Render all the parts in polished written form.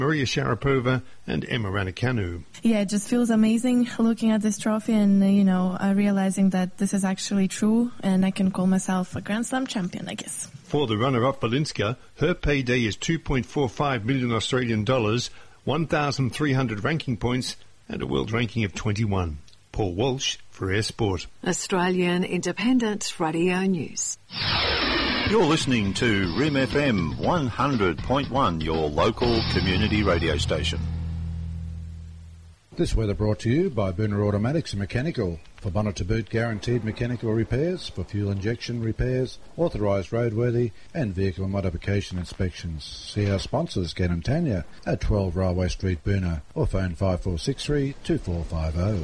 Maria Sharapova and Emma Raducanu. Yeah, it just feels amazing looking at this trophy and, realizing that this is actually true and I can call myself a Grand Slam champion, I guess. For the runner-up, Balinska, her payday is 2.45 million Australian dollars, 1,300 ranking points and a world ranking of 21. Paul Walsh for Air Sport. Australian Independent Radio News. You're listening to RIM FM 100.1, your local community radio station. This weather brought to you by Booner Automatics and Mechanical. For bonnet to boot guaranteed mechanical repairs, for fuel injection repairs, authorised roadworthy and vehicle modification inspections. See our sponsors, Gannon Tanya, at 12 Railway Street, Booner, or phone 5463 2450.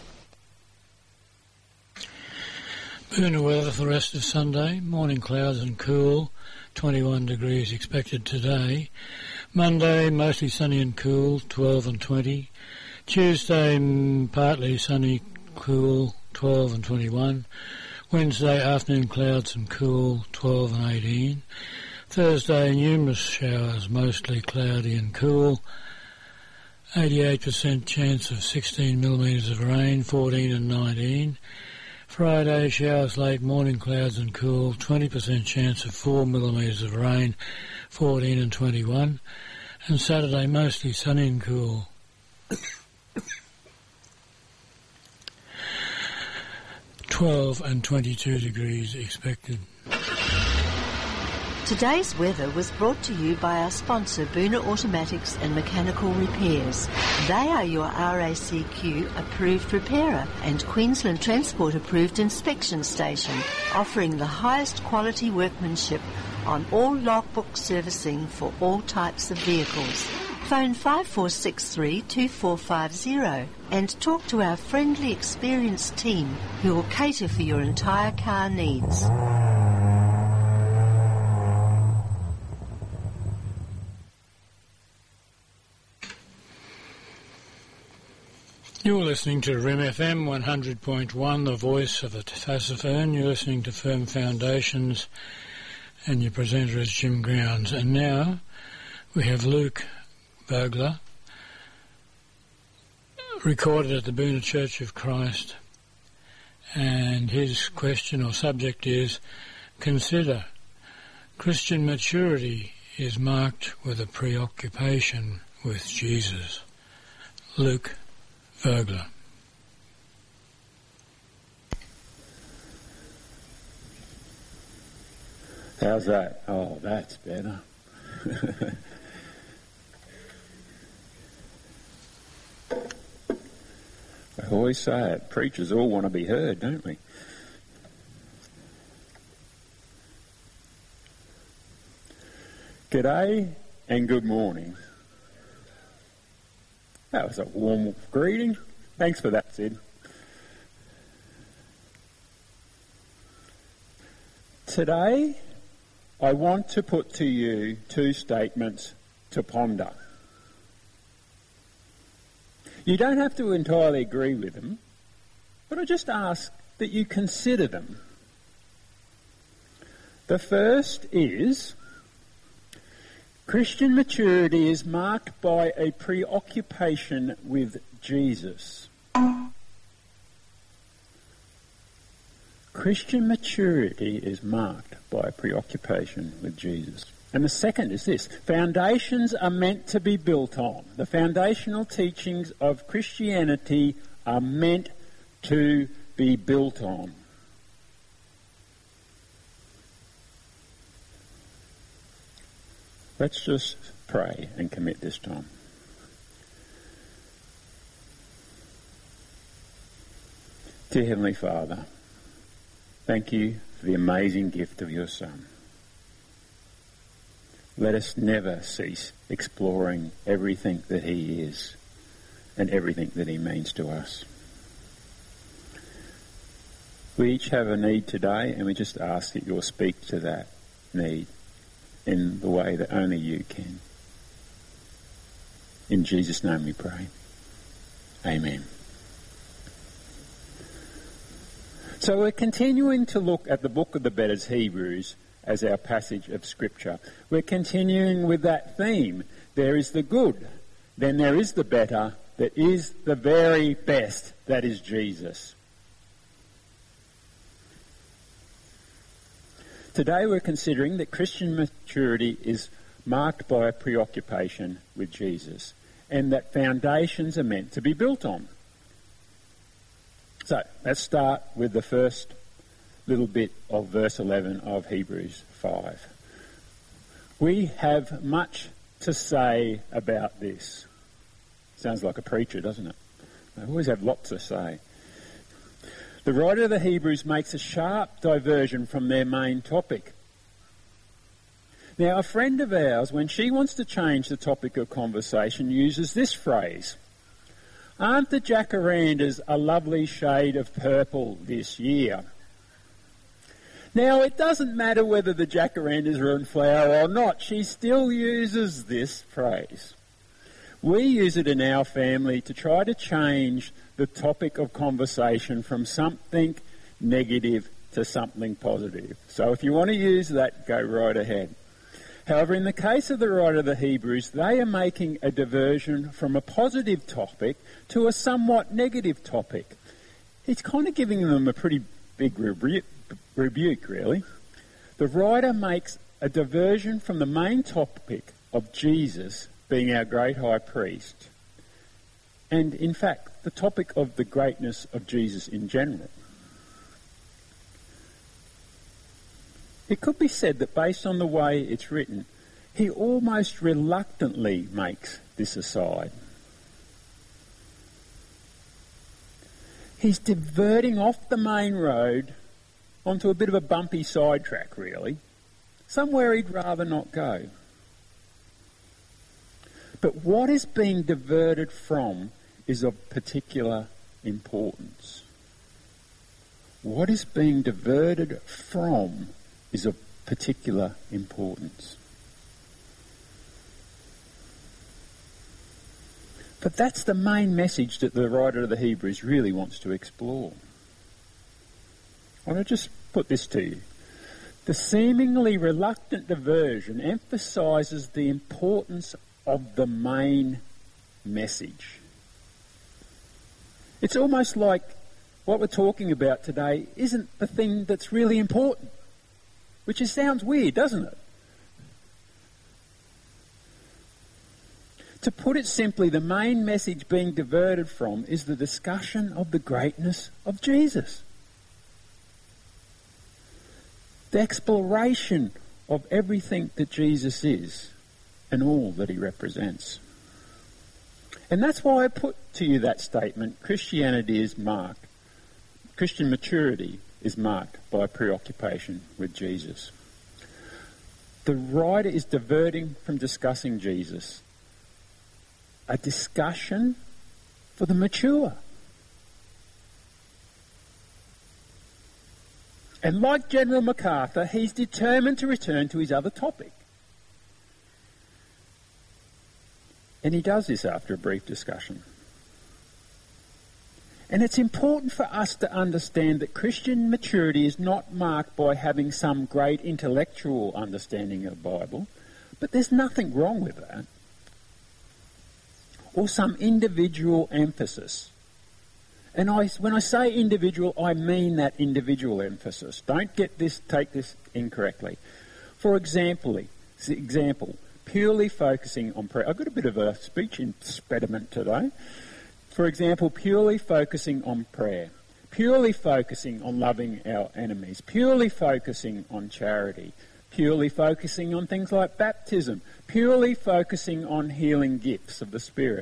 Booner weather for the rest of Sunday. Morning clouds and cool. 21 degrees expected today. Monday, mostly sunny and cool. 12 and 20. Tuesday, partly sunny, cool. 12 and 21. Wednesday, afternoon clouds and cool. 12 and 18. Thursday, numerous showers, mostly cloudy and cool. 88% chance of 16 millimetres of rain. 14 and 19. Friday, showers late, morning clouds and cool, 20% chance of 4 millimetres of rain, 14 and 21. And Saturday, mostly sunny and cool. (12 and 22 degrees expected. Today's weather was brought to you by our sponsor, Booner Automatics and Mechanical Repairs. They are your RACQ approved repairer and Queensland Transport approved inspection station, offering the highest quality workmanship on all logbook servicing for all types of vehicles. Phone 5463 2450 and talk to our friendly, experienced team who will cater for your entire car needs. You're listening to RIM FM 100.1, the voice of the Tassophone. You're listening to Firm Foundations, and your presenter is Jim Grounds. And now we have Luke Vogler, recorded at the Booner Church of Christ, and his question or subject is, consider Christian maturity is marked with a preoccupation with Jesus. Luke Vogler. How's that? Oh, that's better. I always say it, preachers all want to be heard, don't we? G'day and good morning. That was a warm greeting. Thanks for that, Sid. Today, I want to put to you two statements to ponder. You don't have to entirely agree with them, but I just ask that you consider them. The first is, Christian maturity is marked by a preoccupation with Jesus. Christian maturity is marked by a preoccupation with Jesus. And the second is this: foundations are meant to be built on. The foundational teachings of Christianity are meant to be built on. Let's just pray and commit this time. Dear Heavenly Father, thank you for the amazing gift of your Son. Let us never cease exploring everything that he is and everything that he means to us. We each have a need today, and we just ask that you'll speak to that need in the way that only you can. In Jesus' name we pray. Amen. So we're continuing to look at the book of the Betters, Hebrews, as our passage of Scripture. We're continuing with that theme. There is the good, then there is the better, there is the very best, that is Jesus. Today we're considering that Christian maturity is marked by a preoccupation with Jesus, and that foundations are meant to be built on. So, let's start with the first little bit of verse 11 of Hebrews 5. We have much to say about this. Sounds like a preacher, doesn't it? They always have lots to say. The writer of the Hebrews makes a sharp diversion from their main topic. Now, a friend of ours, when she wants to change the topic of conversation, uses this phrase: "Aren't the jacarandas a lovely shade of purple this year?" Now, it doesn't matter whether the jacarandas are in flower or not, she still uses this phrase. We use it in our family to try to change the topic of conversation from something negative to something positive. So if you want to use that, go right ahead. However, in the case of the writer of the Hebrews, they are making a diversion from a positive topic to a somewhat negative topic. He's kind of giving them a pretty big rebuke, really. The writer makes a diversion from the main topic of Jesus being our great high priest, and in fact, the topic of the greatness of Jesus in general. It could be said that based on the way it's written, he almost reluctantly makes this aside. He's diverting off the main road onto a bit of a bumpy sidetrack, really, somewhere he'd rather not go. But what is being diverted from is of particular importance. What is being diverted from is of particular importance. But that's the main message that the writer of the Hebrews really wants to explore. I want to just put this to you. The seemingly reluctant diversion emphasises the importance of the main message. It's almost like what we're talking about today isn't the thing that's really important, which sounds weird, doesn't it? To put it simply, the main message being diverted from is the discussion of the greatness of Jesus. The exploration of everything that Jesus is and all that he represents. And that's why I put to you that statement: Christian maturity is marked by preoccupation with Jesus. The writer is diverting from discussing Jesus, a discussion for the mature. And like General MacArthur, he's determined to return to his other topic. And he does this after a brief discussion. And it's important for us to understand that Christian maturity is not marked by having some great intellectual understanding of the Bible, but there's nothing wrong with that, or some individual emphasis. And when I say individual, I mean that individual emphasis. Don't take this incorrectly. For example, purely focusing on prayer. I've got a bit of a speech impediment today. For example, purely focusing on prayer, purely focusing on loving our enemies, purely focusing on charity, purely focusing on things like baptism, purely focusing on healing gifts of the Spirit.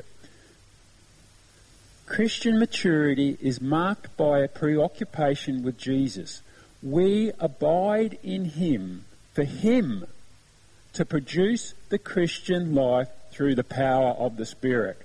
Christian maturity is marked by a preoccupation with Jesus. We abide in him for him to produce the Christian life through the power of the Spirit.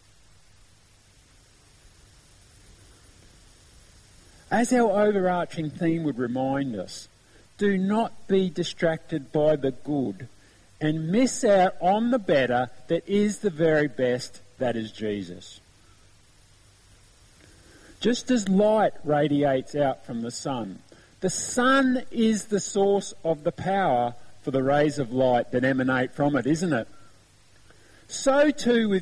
As our overarching theme would remind us, do not be distracted by the good and miss out on the better that is the very best, that is Jesus. Just as light radiates out from the sun, The sun is the source of the power for the rays of light that emanate from it, isn't it? So too with